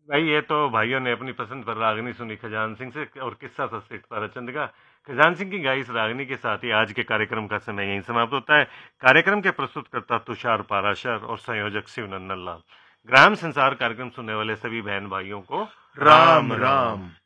भाई ये तो भाइयों ने अपनी पसंद पर रागनी सुनी खजान सिंह से, और किस्सा था सेठ ताराचंद का। खजान सिंह की गाई इस रागनी के साथ ही आज के कार्यक्रम का समय यहीं समाप्त होता है। कार्यक्रम के प्रस्तुतकर्ता तुषार पाराशर और संयोजक शिवनंदन लाल। ग्राम संसार कार्यक्रम सुनने वाले सभी बहन भाइयों को राम राम।